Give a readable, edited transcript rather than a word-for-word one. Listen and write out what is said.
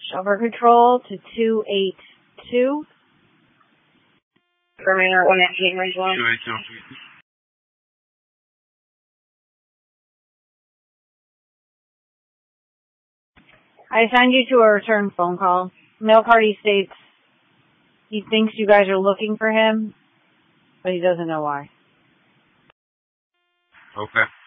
Chauffeur control to 282. Terminator 118, range 1. 282. I assigned you to a return phone call. Mail party states he thinks you guys are looking for him, but he doesn't know why. Okay.